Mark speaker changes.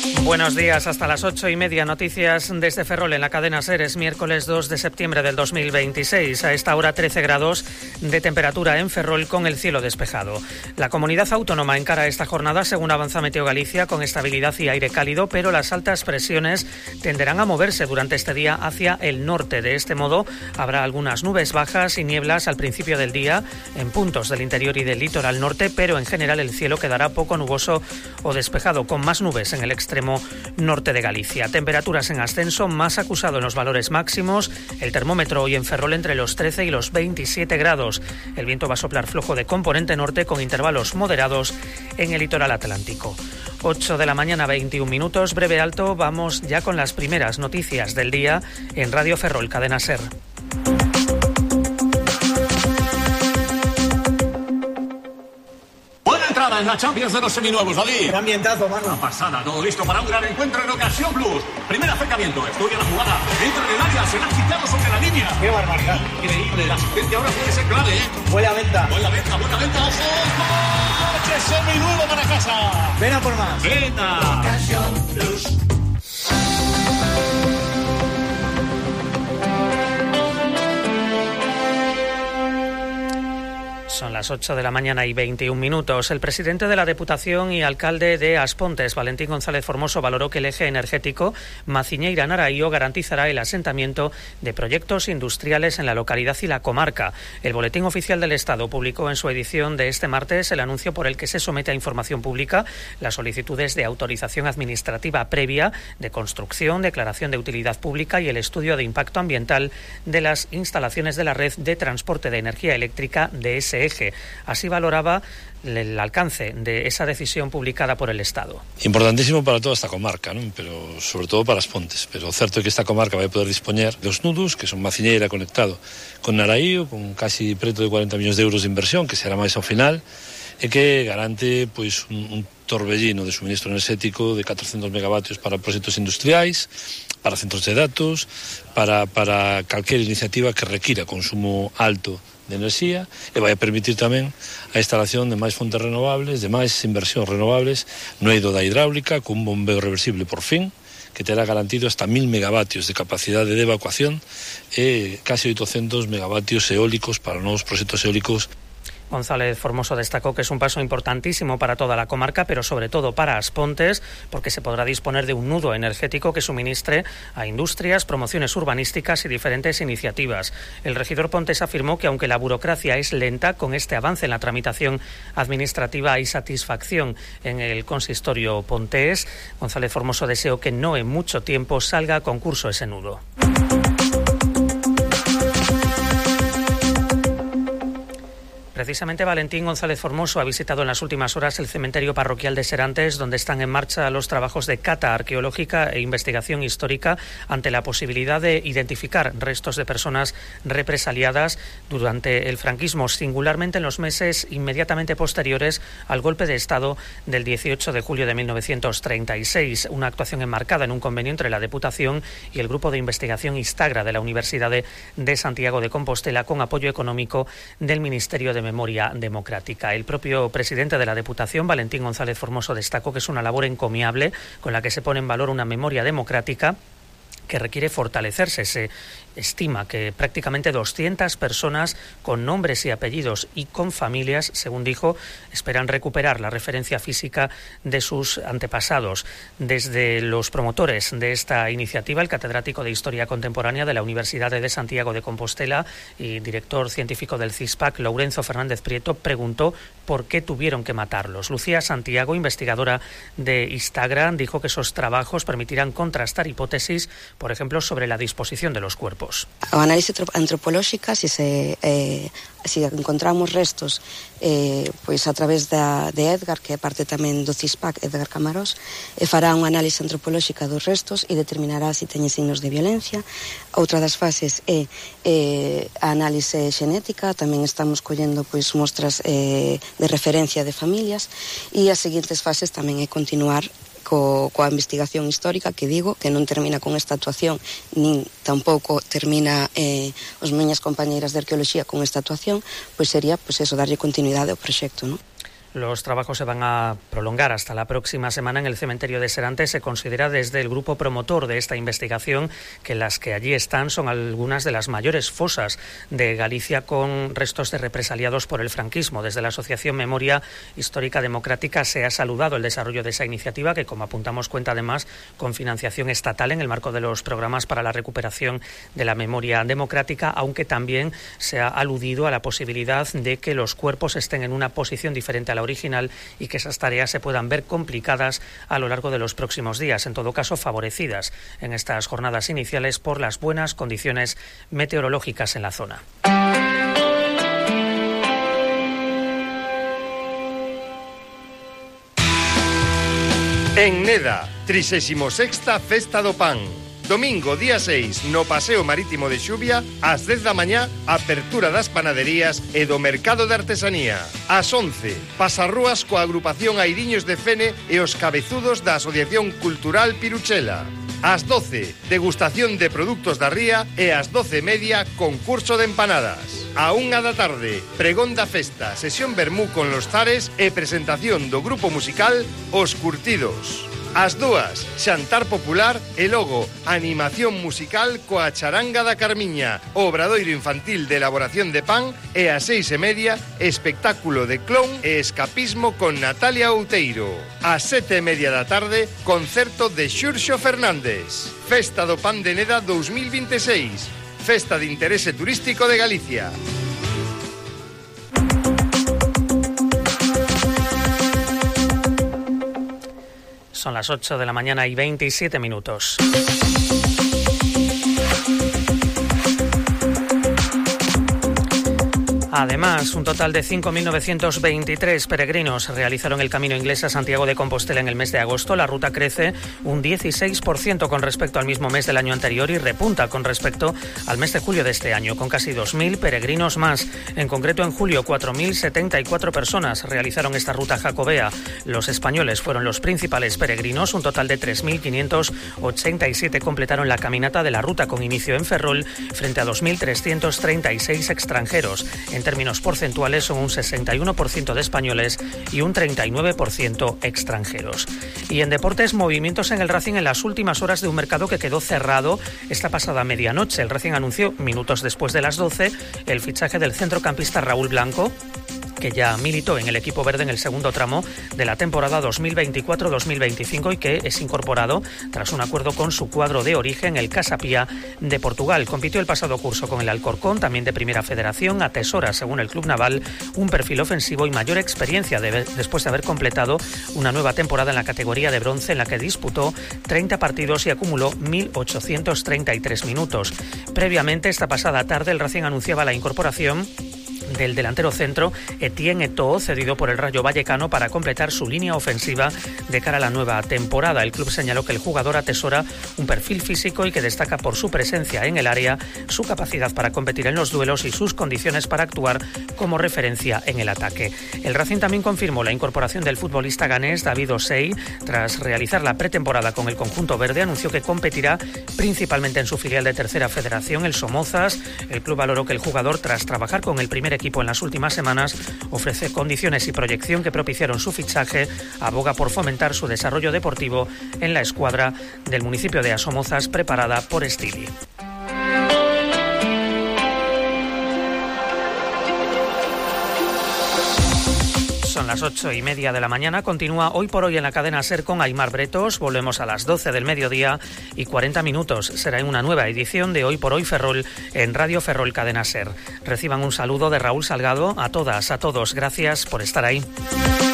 Speaker 1: Buenos días, hasta las 8:30. Noticias desde Ferrol en la cadena SER. Es miércoles 2 de septiembre del 2026. A esta hora 13 grados de temperatura en Ferrol con el cielo despejado. La comunidad autónoma encara esta jornada, según avanza Meteo Galicia, con estabilidad y aire cálido, pero las altas presiones tenderán a moverse durante este día hacia el norte. De este modo, habrá algunas nubes bajas y nieblas al principio del día en puntos del interior y del litoral norte, pero en general el cielo quedará poco nuboso o despejado, con más nubes en el extremo norte de Galicia. Temperaturas en ascenso, más acusado en los valores máximos. El termómetro hoy en Ferrol entre los 13 y los 27 grados. El viento va a soplar flojo de componente norte con intervalos moderados en el litoral atlántico. 8 de la mañana, 21 minutos. Breve alto, vamos ya con las primeras noticias del día en Radio Ferrol, cadena SER.
Speaker 2: En la Champions de los seminuevos, David.
Speaker 3: Qué ambientazo, mano.
Speaker 2: Una pasada, todo listo para un gran encuentro en Ocasión Plus. Primer acercamiento, estudia la jugada, entra en el área, se la han quitado sobre la línea.
Speaker 3: Qué barbaridad.
Speaker 2: Increíble, la asistencia ahora puede ser clave, ¿eh?
Speaker 3: Buena venta.
Speaker 2: Buena venta, ojo. ¡Coche seminuevo para casa!
Speaker 3: Ven a por más.
Speaker 2: Venga.
Speaker 3: Ocasión Plus.
Speaker 1: Son las 8 de la mañana y 21 minutos. El presidente de la Deputación y alcalde de Aspontes, Valentín González Formoso, valoró que el eje energético Maciñeira-Naraío garantizará el asentamiento de proyectos industriales en la localidad y la comarca. El Boletín Oficial del Estado publicó en su edición de este martes el anuncio por el que se somete a información pública las solicitudes de autorización administrativa previa de construcción, declaración de utilidad pública y el estudio de impacto ambiental de las instalaciones de la red de transporte de energía eléctrica de ese eje. Así valoraba el alcance de esa decisión publicada por el Estado.
Speaker 4: Importantísimo para toda esta comarca, ¿no? Pero sobre todo para Aspontes. Pero certo é que esta comarca vai poder dispoñer dos nudos, que son Maciñeira conectado con Naraío, con casi preto de 40 millóns de euros de inversión, que será máis ao final, e que garante pois un torbellino de suministro enerxético de 400 megavatios para proxectos industriais, para centros de datos, para calquera iniciativa que requira consumo alto de enerxía, e vai a permitir tamén a instalación de máis fontes renovables, de máis inversións renovables no eido da hidráulica, con un bombeo reversible por fin, que terá garantido hasta 1000 megavatios de capacidade de evacuación e casi 800 megavatios eólicos para novos proxectos eólicos.
Speaker 1: González Formoso destacó que es un paso importantísimo para toda la comarca, pero sobre todo para Aspontes, porque se podrá disponer de un nudo energético que suministre a industrias, promociones urbanísticas y diferentes iniciativas. El regidor Pontés afirmó que aunque la burocracia es lenta, con este avance en la tramitación administrativa hay satisfacción en el consistorio pontés. González Formoso deseó que no en mucho tiempo salga a concurso ese nudo. Precisamente Valentín González Formoso ha visitado en las últimas horas el cementerio parroquial de Serantes, donde están en marcha los trabajos de cata arqueológica e investigación histórica ante la posibilidad de identificar restos de personas represaliadas durante el franquismo, singularmente en los meses inmediatamente posteriores al golpe de Estado del 18 de julio de 1936. Una actuación enmarcada en un convenio entre la Deputación y el Grupo de Investigación Istagra de la Universidad de Santiago de Compostela, con apoyo económico del Ministerio de Memoria Democrática. El propio presidente de la Deputación, Valentín González Formoso, destacó que es una labor encomiable con la que se pone en valor una memoria democrática que requiere fortalecerse. Se estima que prácticamente 200 personas con nombres y apellidos y con familias, según dijo, esperan recuperar la referencia física de sus antepasados. Desde los promotores de esta iniciativa, el catedrático de Historia Contemporánea de la Universidad de Santiago de Compostela y director científico del CISPAC, Lourenzo Fernández Prieto, preguntó por qué tuvieron que matarlos. Lucía Santiago, investigadora de Istagra, dijo que esos trabajos permitirán contrastar hipótesis, por ejemplo, sobre la disposición de los cuerpos.
Speaker 5: O análise antropolóxica, si encontramos restos pois a través de Edgar, que é parte tamén do CISPAC, Edgar Camarós, fará unha análise antropolóxica dos restos e determinará se teñen signos de violencia. Outra das fases é a análise xenética, tamén estamos collendo pois mostras de referencia de familias, e as seguintes fases tamén é continuar coa investigación histórica, que digo que non termina con esta actuación, nin tampouco termina as miñas compañeiras de arqueoloxía con esta actuación, pois sería pois eso, darlle continuidade ao proxecto, non?
Speaker 1: Los trabajos se van a prolongar hasta la próxima semana en el cementerio de Serantes. Se considera desde el grupo promotor de esta investigación que las que allí están son algunas de las mayores fosas de Galicia con restos de represaliados por el franquismo. Desde la Asociación Memoria Histórica Democrática se ha saludado el desarrollo de esa iniciativa que, como apuntamos, cuenta además con financiación estatal en el marco de los programas para la recuperación de la memoria democrática, aunque también se ha aludido a la posibilidad de que los cuerpos estén en una posición diferente a la original y que esas tareas se puedan ver complicadas a lo largo de los próximos días, en todo caso favorecidas en estas jornadas iniciales por las buenas condiciones meteorológicas en la zona.
Speaker 3: En Neda, 36ª Festa do Pan. Domingo, día 6, no Paseo Marítimo de Xubia, ás 10 da mañá, apertura das panaderías e do mercado de artesanía. Ás 11, pasarrúas coa agrupación Airiños de Fene e os cabezudos da Asociación Cultural Piruchela. Ás 12, degustación de produtos da ría e ás 12:30, concurso de empanadas. A 1 da tarde, pregón da festa, sesión vermú con los zares e presentación do grupo musical Os Curtidos. Ás 2, xantar popular e logo animación musical coa charanga da Carmiña, obradoiro infantil de elaboración de pan e ás 6:30, espectáculo de clown e escapismo con Natalia Outeiro. Ás 7:30 da tarde, concerto de Xurxo Fernández. Festa do Pan de Neda 2026, festa de interese turístico de Galicia.
Speaker 1: Son las 8 de la mañana y 27 minutos. Además, un total de 5.923 peregrinos realizaron el camino inglés a Santiago de Compostela en el mes de agosto. La ruta crece un 16% con respecto al mismo mes del año anterior y repunta con respecto al mes de julio de este año, con casi 2.000 peregrinos más. En concreto, en julio, 4.074 personas realizaron esta ruta jacobea. Los españoles fueron los principales peregrinos. Un total de 3.587 completaron la caminata de la ruta con inicio en Ferrol, frente a 2.336 extranjeros. En términos porcentuales son un 61% de españoles y un 39% extranjeros. Y en deportes, movimientos en el Racing en las últimas horas de un mercado que quedó cerrado esta pasada medianoche. El Racing anunció minutos después de las 12 el fichaje del centrocampista Raúl Blanco, que ya militó en el equipo verde en el segundo tramo de la temporada 2024-2025 y que es incorporado tras un acuerdo con su cuadro de origen, el Casa Pia de Portugal. Compitió el pasado curso con el Alcorcón, también de Primera Federación. Atesora, según el Club Naval, un perfil ofensivo y mayor experiencia después de haber completado una nueva temporada en la categoría de bronce, en la que disputó 30 partidos y acumuló 1.833 minutos. Previamente, esta pasada tarde, el Racing anunciaba la incorporación del delantero centro Etienne Eto'o, cedido por el Rayo Vallecano para completar su línea ofensiva de cara a la nueva temporada. El club señaló que el jugador atesora un perfil físico y que destaca por su presencia en el área, su capacidad para competir en los duelos y sus condiciones para actuar como referencia en el ataque. El Racing también confirmó la incorporación del futbolista ganés David Osei. Tras realizar la pretemporada con el conjunto verde, anunció que competirá principalmente en su filial de Tercera Federación, el Somozas. El club valoró que el jugador, tras trabajar con el primer equipo en las últimas semanas, ofrece condiciones y proyección que propiciaron su fichaje. Aboga por fomentar su desarrollo deportivo en la escuadra del municipio de Asomozas, preparada por Stili. Son las 8:30 de la mañana. Continúa Hoy por Hoy en la cadena SER con Aimar Bretos. Volvemos a las 12 del mediodía y 40 minutos. Será en una nueva edición de Hoy por Hoy Ferrol en Radio Ferrol Cadena SER. Reciban un saludo de Raúl Salgado. A todas, a todos, gracias por estar ahí.